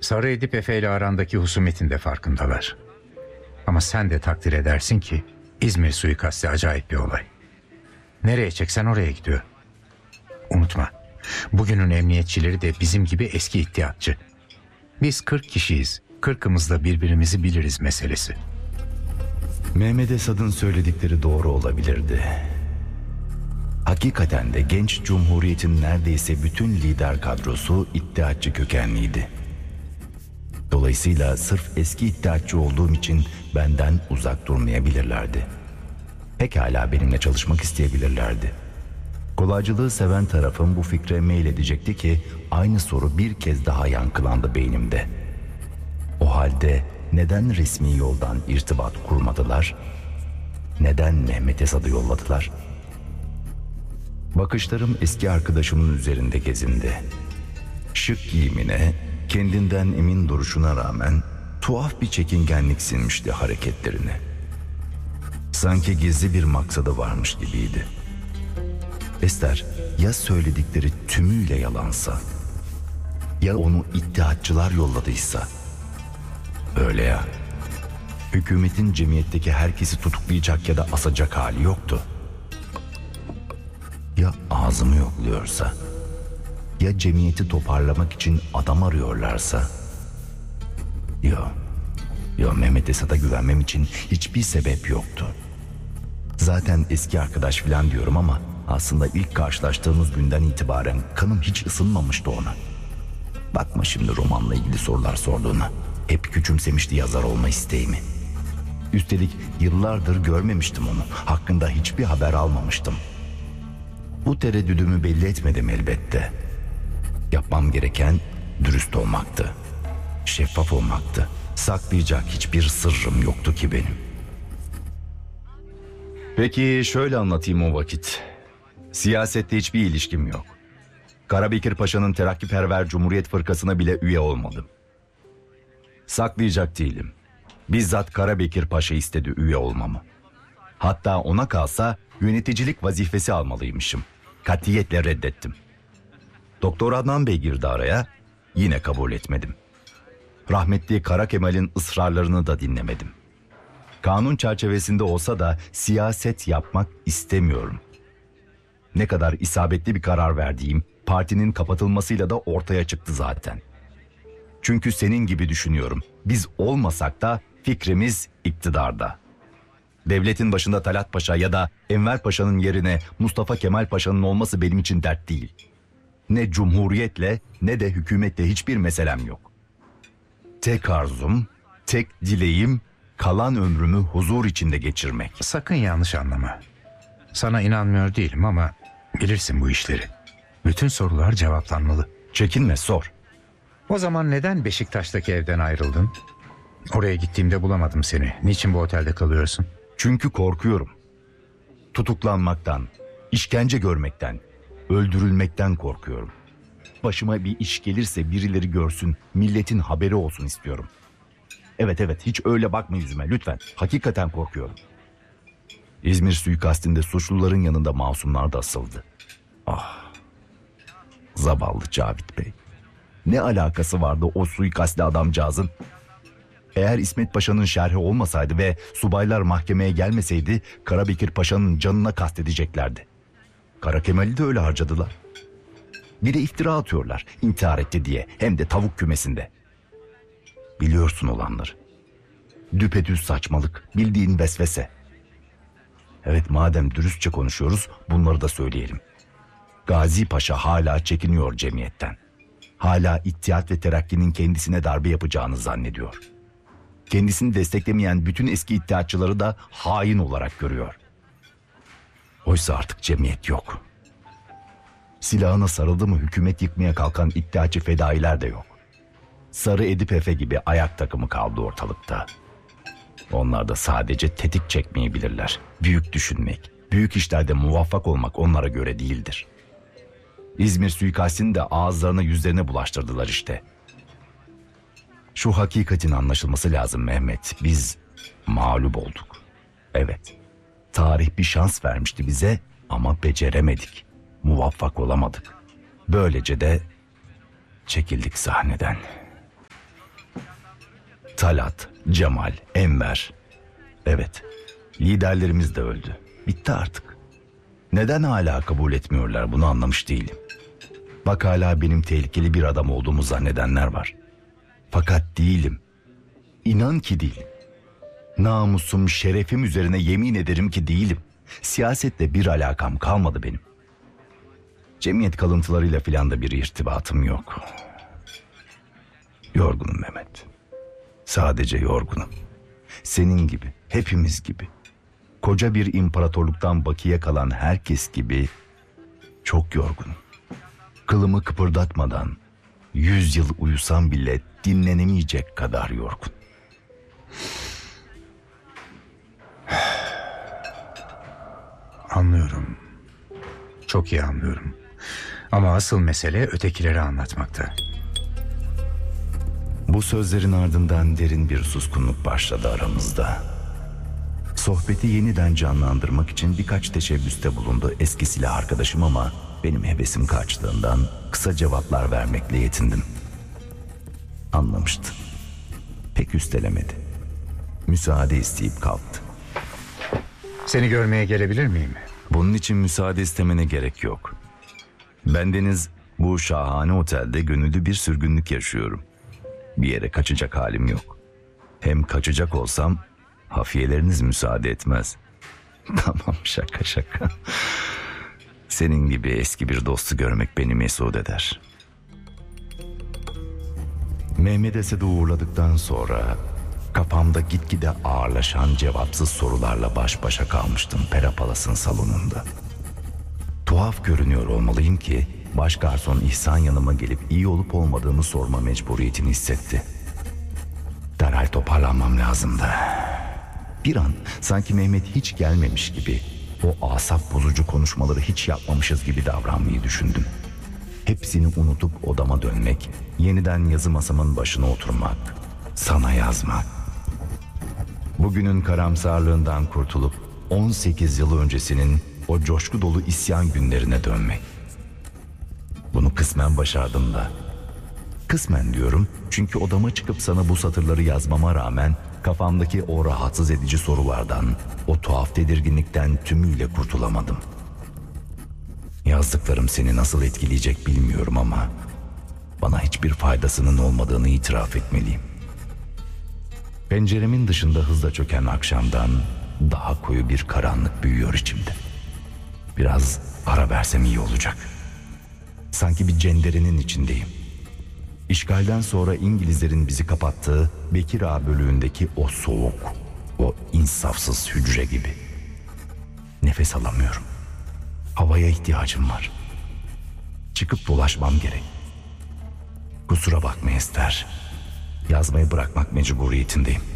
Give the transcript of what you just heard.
Sarı Edip Efe ile arandaki husumetin de farkındalar. Ama sen de takdir edersin ki İzmir suikasti acayip bir olay. Nereye çeksen oraya gidiyor. Unutma, bugünün emniyetçileri de bizim gibi eski iddiatçı. Biz 40 kişiyiz, 40'ımız da birbirimizi biliriz meselesi. Mehmet Esad'ın söyledikleri doğru olabilirdi. Hakikaten de genç cumhuriyetin neredeyse bütün lider kadrosu iddiatçı kökenliydi. Dolayısıyla sırf eski iddiatçı olduğum için benden uzak durmayabilirlerdi. Pekala benimle çalışmak isteyebilirlerdi. Kolaycılığı seven tarafım bu fikre meyledecekti ki aynı soru bir kez daha yankılandı beynimde. O halde neden resmi yoldan irtibat kurmadılar? Neden Mehmet Esad'ı yolladılar? Bakışlarım eski arkadaşımın üzerinde gezindi. Şık giyimine, kendinden emin duruşuna rağmen tuhaf bir çekingenlik sinmişti hareketlerine. Sanki gizli bir maksadı varmış gibiydi. Ester, ya söyledikleri tümüyle yalansa? Ya onu iddiatçılar yolladıysa? Öyle ya. Hükümetin cemiyetteki herkesi tutuklayacak ya da asacak hali yoktu. Ya ağzımı yokluyorsa? Ya cemiyeti toparlamak için adam arıyorlarsa? Yok, Mehmet Esad'a güvenmem için hiçbir sebep yoktu. Zaten eski arkadaş falan diyorum ama aslında ilk karşılaştığımız günden itibaren kanım hiç ısınmamıştı ona. Bakma şimdi romanla ilgili sorular sorduğuna. Hep küçümsemişti yazar olma isteğimi. Üstelik yıllardır görmemiştim onu. Hakkında hiçbir haber almamıştım. Bu tereddüdümü belli etmedim elbette. Yapmam gereken dürüst olmaktı. Şeffaf olmaktı. Saklayacak hiçbir sırrım yoktu ki benim. Peki şöyle anlatayım o vakit. Siyasette hiçbir ilişkim yok. Karabekir Paşa'nın Terakkiperver Cumhuriyet Fırkası'na bile üye olmadım. Saklayacak değilim. Bizzat Karabekir Paşa istedi üye olmamı. Hatta ona kalsa yöneticilik vazifesi almalıymışım. Katiyetle reddettim. Doktor Adnan Bey girdi araya, yine kabul etmedim. Rahmetli Kara Kemal'in ısrarlarını da dinlemedim. Kanun çerçevesinde olsa da siyaset yapmak istemiyorum. Ne kadar isabetli bir karar verdiğim partinin kapatılmasıyla da ortaya çıktı zaten. Çünkü senin gibi düşünüyorum. Biz olmasak da fikrimiz iktidarda. Devletin başında Talat Paşa ya da Enver Paşa'nın yerine Mustafa Kemal Paşa'nın olması benim için dert değil. Ne cumhuriyetle ne de hükümetle hiçbir meselem yok. Tek arzum, tek dileğim kalan ömrümü huzur içinde geçirmek. Sakın yanlış anlama. Sana inanmıyor değilim ama bilirsin bu işleri. Bütün sorular cevaplanmalı. Çekinme, sor. O zaman neden Beşiktaş'taki evden ayrıldın? Oraya gittiğimde bulamadım seni. Niçin bu otelde kalıyorsun? Çünkü korkuyorum. Tutuklanmaktan, işkence görmekten, öldürülmekten korkuyorum. Başıma bir iş gelirse birileri görsün, milletin haberi olsun istiyorum. Evet, hiç öyle bakma yüzüme lütfen. Hakikaten korkuyorum. İzmir suikastinde suçluların yanında masumlar da asıldı. Ah, zavallı Cavit Bey. Ne alakası vardı o suikastli adamcağızın? Eğer İsmet Paşa'nın şerhi olmasaydı ve subaylar mahkemeye gelmeseydi Karabekir Paşa'nın canına kastedeceklerdi. Kara Kemal'i de öyle harcadılar. Bir de iftira atıyorlar intihar etti diye, hem de tavuk kümesinde. Biliyorsun olanları. Düpedüz saçmalık, bildiğin vesvese. Evet, madem dürüstçe konuşuyoruz bunları da söyleyelim. Gazi Paşa hala çekiniyor cemiyetten. Hala İttihat ve Terakki'nin kendisine darbe yapacağını zannediyor. Kendisini desteklemeyen bütün eski iddiatçıları da hain olarak görüyor. Oysa artık cemiyet yok. Silahına sarıldı mı hükümet yıkmaya kalkan iddiatçı fedailer de yok. Sarı Edip Efe gibi ayak takımı kaldı ortalıkta. Onlar da sadece tetik çekmeyi bilirler. Büyük düşünmek, büyük işlerde muvaffak olmak onlara göre değildir. İzmir suikastini de ağızlarına yüzlerine bulaştırdılar işte. Şu hakikatin anlaşılması lazım Mehmet. Biz mağlup olduk. Evet, tarih bir şans vermişti bize ama beceremedik. Muvaffak olamadık. Böylece de çekildik sahneden. Talat, Cemal, Enver. Evet, liderlerimiz de öldü. Bitti artık. Neden hala kabul etmiyorlar bunu anlamış değilim. Bak hala benim tehlikeli bir adam olduğumu zannedenler var. Fakat değilim. İnan ki değilim. Namusum, şerefim üzerine yemin ederim ki değilim. Siyasetle bir alakam kalmadı benim. Cemiyet kalıntılarıyla filan da bir irtibatım yok. Yorgunum Mehmet. Sadece yorgunum. Senin gibi, hepimiz gibi. Koca bir imparatorluktan bakiye kalan herkes gibi çok yorgunum. Kılımı kıpırdatmadan 100 yıl uyusam bile dinlenemeyecek kadar yorgun. Anlıyorum. Çok iyi anlıyorum. Ama asıl mesele ötekileri anlatmakta. Bu sözlerin ardından derin bir suskunluk başladı aramızda. Sohbeti yeniden canlandırmak için birkaç teşebbüste bulundu eski silah arkadaşım ama benim hevesim kaçtığından kısa cevaplar vermekle yetindim. Anlamıştı. Pek üstelemedi. Müsaade isteyip kalktı. Seni görmeye gelebilir miyim? Bunun için müsaade istemene gerek yok. Bendeniz bu şahane otelde gönüllü bir sürgünlük yaşıyorum. Bir yere kaçacak halim yok. Hem kaçacak olsam hafiyeleriniz müsaade etmez. Tamam, şaka şaka. Senin gibi eski bir dostu görmek beni mesut eder. Mehmet Esed'i uğurladıktan sonra kafamda gitgide ağırlaşan cevapsız sorularla baş başa kalmıştım Pera Palas'ın salonunda. Tuhaf görünüyor olmalıyım ki baş garson İhsan yanıma gelip iyi olup olmadığımı sorma mecburiyetini hissetti. Derhal toparlanmam lazımdı. Bir an sanki Mehmet hiç gelmemiş gibi, o asap bozucu konuşmaları hiç yapmamışız gibi davranmayı düşündüm. Hepsini unutup odama dönmek, yeniden yazı masamın başına oturmak, sana yazmak. Bugünün karamsarlığından kurtulup 18 yıl öncesinin o coşku dolu isyan günlerine dönmek. Bunu kısmen başardım da. Kısmen diyorum çünkü odama çıkıp sana bu satırları yazmama rağmen kafamdaki o rahatsız edici sorulardan, o tuhaf tedirginlikten tümüyle kurtulamadım. Yazdıklarım seni nasıl etkileyecek bilmiyorum ama bana hiçbir faydasının olmadığını itiraf etmeliyim. Penceremin dışında hızla çöken akşamdan daha koyu bir karanlık büyüyor içimde. Biraz ara versem iyi olacak. Sanki bir cenderenin içindeyim. İşgalden sonra İngilizlerin bizi kapattığı Bekir Ağa bölüğündeki o soğuk, o insafsız hücre gibi. Nefes alamıyorum. Havaya ihtiyacım var. Çıkıp dolaşmam gerek. Kusura bakma Ester. Yazmayı bırakmak mecburiyetindeyim.